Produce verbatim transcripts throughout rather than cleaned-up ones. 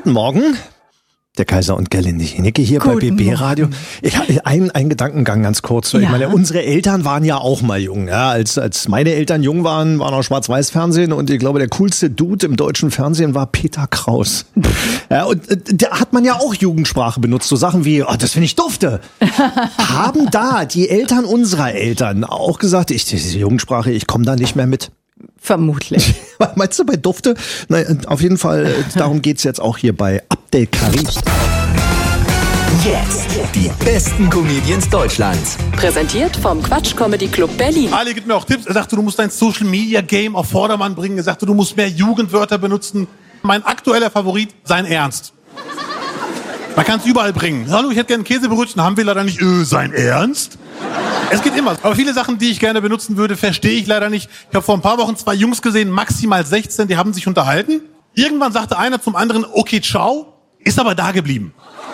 Guten Morgen. Der Kaiser und Gerlinde Jennecke hier Guten bei B B Radio. Ich habe einen, einen Gedankengang ganz kurz. Ja. Ich meine, unsere Eltern waren ja auch mal jung. Ja, als, als meine Eltern jung waren, war noch Schwarz-Weiß-Fernsehen und ich glaube, der coolste Dude im deutschen Fernsehen war Peter Kraus. Ja, und da hat man ja auch Jugendsprache benutzt. So Sachen wie, oh, das finde ich dufte. Haben da die Eltern unserer Eltern auch gesagt, ich, diese Jugendsprache, ich komme da nicht mehr mit? Vermutlich. Meinst du bei Dufte? Nein, auf jeden Fall, darum geht's jetzt auch hier bei Abdel Karim. Jetzt die besten Comedians Deutschlands. Präsentiert vom Quatsch Comedy Club Berlin. Ali gibt mir auch Tipps. Er sagte, du musst dein Social Media Game auf Vordermann bringen. Er sagte, du musst mehr Jugendwörter benutzen. Mein aktueller Favorit, sein Ernst. Man kann es überall bringen. Hallo, ich hätte gerne Käsebrötchen, haben wir leider nicht. Öh, sein Ernst? Es geht immer. Aber viele Sachen, die ich gerne benutzen würde, verstehe ich leider nicht. Ich habe vor ein paar Wochen zwei Jungs gesehen, maximal sechzehn, die haben sich unterhalten. Irgendwann sagte einer zum anderen, okay, ciao, ist aber da geblieben.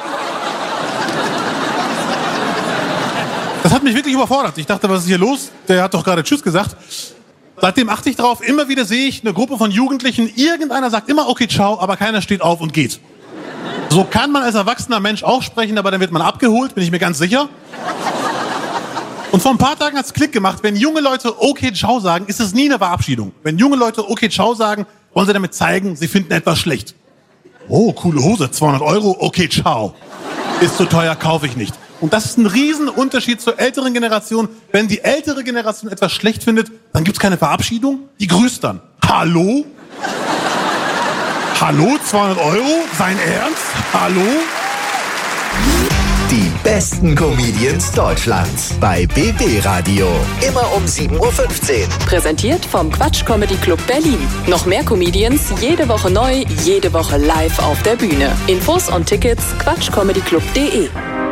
Das hat mich wirklich überfordert. Ich dachte, was ist hier los? Der hat doch gerade Tschüss gesagt. Seitdem achte ich drauf. Immer wieder sehe ich eine Gruppe von Jugendlichen. Irgendeiner sagt immer okay, ciao, aber keiner steht auf und geht. So kann man als erwachsener Mensch auch sprechen, aber dann wird man abgeholt, bin ich mir ganz sicher. Und vor ein paar Tagen hat's Klick gemacht. Wenn junge Leute okay, ciao sagen, ist es nie eine Verabschiedung. Wenn junge Leute okay, ciao sagen, wollen sie damit zeigen, sie finden etwas schlecht. Oh, coole Hose, zweihundert Euro, okay, ciao. Ist zu teuer, kaufe ich nicht. Und das ist ein Riesenunterschied zur älteren Generation. Wenn die ältere Generation etwas schlecht findet, dann gibt's keine Verabschiedung. Die grüßt dann. Hallo? Hallo, zweihundert Euro? Sein Ernst? Hallo? Die besten Comedians Deutschlands bei B B Radio. Immer um sieben Uhr fünfzehn. Präsentiert vom Quatsch Comedy Club Berlin. Noch mehr Comedians, jede Woche neu, jede Woche live auf der Bühne. Infos und Tickets quatschcomedyclub punkt de.